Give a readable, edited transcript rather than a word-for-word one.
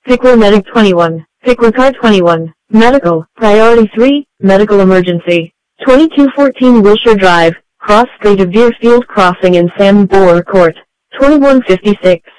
Pickler Medic 21. Pickler Car 21. Medical. Priority 3. Medical emergency. 2214 Wilshire Drive, Cross Street of Deerfield Crossing in Sam Boer Court. 2156.